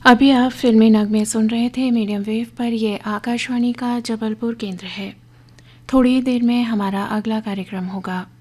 अभी आप फिल्मी नगमे सुन रहे थे मीडियम वेव पर। यह आकाशवाणी का जबलपुर केंद्र है। थोड़ी देर में हमारा अगला कार्यक्रम होगा।